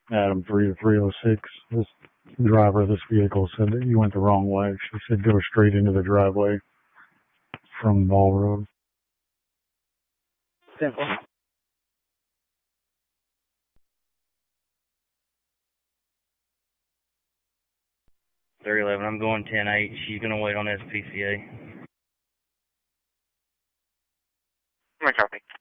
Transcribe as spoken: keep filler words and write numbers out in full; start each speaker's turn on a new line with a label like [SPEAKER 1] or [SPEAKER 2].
[SPEAKER 1] Adam three to three oh six. This driver of this vehicle said that you went the wrong way. She said go straight into the driveway from Ball Road.
[SPEAKER 2] Simple. three eleven, I'm going ten eight. She's going to wait on S P C A.
[SPEAKER 3] I'm going to copy.